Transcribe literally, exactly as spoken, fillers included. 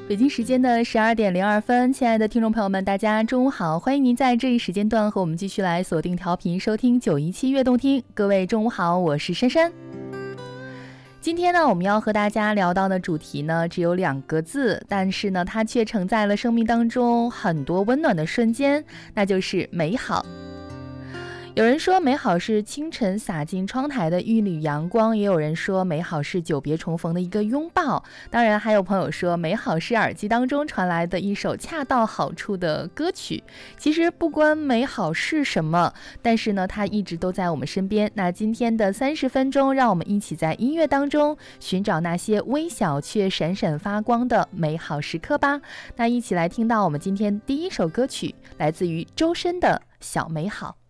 北京时间的十二点零二分，亲爱的听众朋友们，大家中午好！欢迎您在这一时间段和我们继续来锁定调频收听九一七悦动听。各位中午好，我是珊珊。今天呢，我们要和大家聊到的主题呢，只有两个字，但是呢，它却承载了生命当中很多温暖的瞬间，那就是美好。有人说美好是清晨洒进窗台的一缕阳光，也有人说美好是久别重逢的一个拥抱，当然还有朋友说美好是耳机当中传来的一首恰到好处的歌曲。其实不管美好是什么，但是呢它一直都在我们身边。那今天的三十分钟，让我们一起在音乐当中寻找那些微小却闪闪发光的美好时刻吧。那一起来听到我们今天第一首歌曲，来自于周深的小美好。